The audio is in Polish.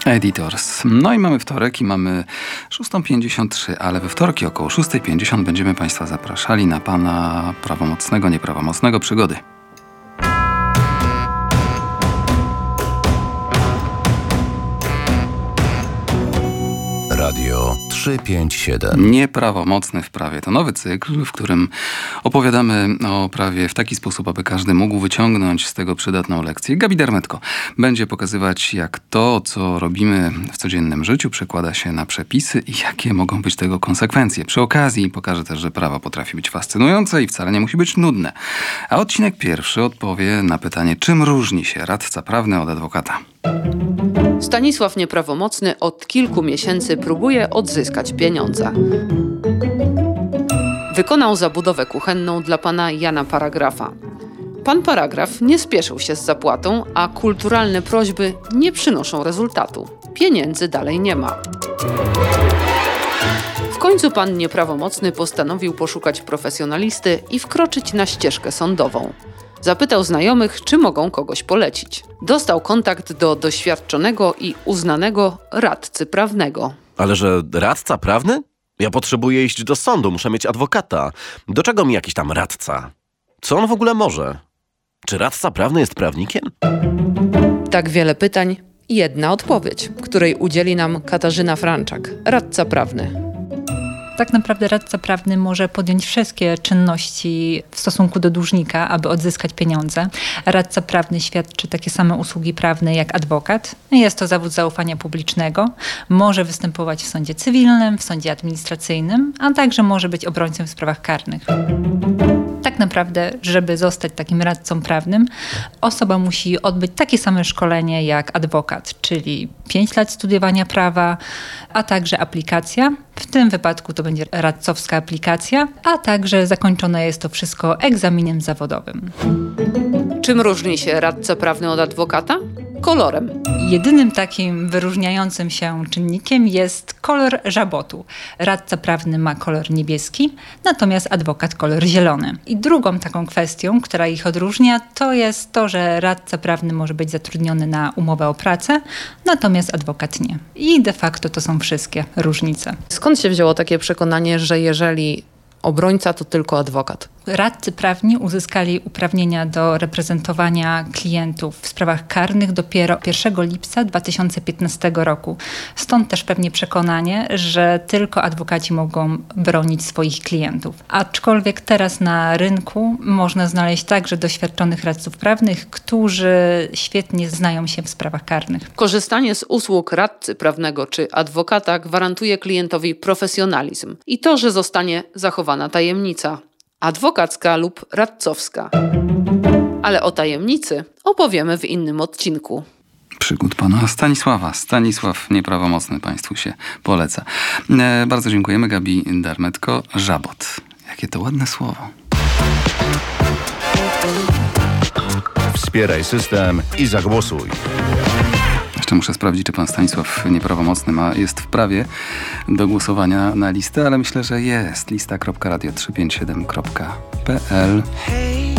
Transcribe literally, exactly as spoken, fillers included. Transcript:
Editors. No i mamy wtorek i mamy szósta pięćdziesiąt trzy, ale we wtorki około szósta pięćdziesiąt będziemy Państwa zapraszali na Pana prawomocnego, nieprawomocnego przygody. Radio trzysta pięćdziesiąt siedem. Nieprawomocny w prawie. To nowy cykl, w którym opowiadamy o prawie w taki sposób, aby każdy mógł wyciągnąć z tego przydatną lekcję. Gabi Dermetko będzie pokazywać, jak to, co robimy w codziennym życiu, przekłada się na przepisy i jakie mogą być tego konsekwencje. Przy okazji pokażę też, że prawo potrafi być fascynujące i wcale nie musi być nudne. A odcinek pierwszy odpowie na pytanie, czym różni się radca prawny od adwokata. Stanisław Nieprawomocny od kilku miesięcy próbuje odzyskać pieniądze. Wykonał zabudowę kuchenną dla pana Jana Paragrafa. Pan Paragraf nie spieszył się z zapłatą, a kulturalne prośby nie przynoszą rezultatu. Pieniędzy dalej nie ma. W końcu pan Nieprawomocny postanowił poszukać profesjonalisty i wkroczyć na ścieżkę sądową. Zapytał znajomych, czy mogą kogoś polecić. Dostał kontakt do doświadczonego i uznanego radcy prawnego. Ale że radca prawny? Ja potrzebuję iść do sądu, muszę mieć adwokata. Do czego mi jakiś tam radca? Co on w ogóle może? Czy radca prawny jest prawnikiem? Tak wiele pytań i jedna odpowiedź, której udzieli nam Katarzyna Franczak, radca prawny. Tak naprawdę radca prawny może podjąć wszystkie czynności w stosunku do dłużnika, aby odzyskać pieniądze. Radca prawny świadczy takie same usługi prawne jak adwokat. Jest to zawód zaufania publicznego. Może występować w sądzie cywilnym, w sądzie administracyjnym, a także może być obrońcą w sprawach karnych. Tak naprawdę, żeby zostać takim radcą prawnym, osoba musi odbyć takie same szkolenie jak adwokat, czyli pięć lat studiowania prawa, a także aplikacja. W tym wypadku to będzie radcowska aplikacja, a także zakończone jest to wszystko egzaminem zawodowym. Czym różni się radca prawny od adwokata? Kolorem. Jedynym takim wyróżniającym się czynnikiem jest kolor żabotu. Radca prawny ma kolor niebieski, natomiast adwokat kolor zielony. I drugą taką kwestią, która ich odróżnia, to jest to, że radca prawny może być zatrudniony na umowę o pracę, natomiast adwokat nie. I de facto to są wszystkie różnice. Skąd się wzięło takie przekonanie, że jeżeli obrońca, to tylko adwokat? Radcy prawni uzyskali uprawnienia do reprezentowania klientów w sprawach karnych dopiero pierwszego lipca dwa tysiące piętnastego roku. Stąd też pewnie przekonanie, że tylko adwokaci mogą bronić swoich klientów. Aczkolwiek teraz na rynku można znaleźć także doświadczonych radców prawnych, którzy świetnie znają się w sprawach karnych. Korzystanie z usług radcy prawnego czy adwokata gwarantuje klientowi profesjonalizm i to, że zostanie zachowana tajemnica adwokacka lub radcowska. Ale o tajemnicy opowiemy w innym odcinku. Przygód pana Stanisława. Stanisław Nieprawomocny Państwu się poleca. E, bardzo dziękujemy. Gabi Dermetko. Żabot. Jakie to ładne słowo. Wspieraj system i zagłosuj. Jeszcze muszę sprawdzić, czy pan Stanisław Nieprawomocny ma, jest w prawie do głosowania na listę, ale myślę, że jest. lista kropka radio trzysta pięćdziesiąt siedem kropka p l.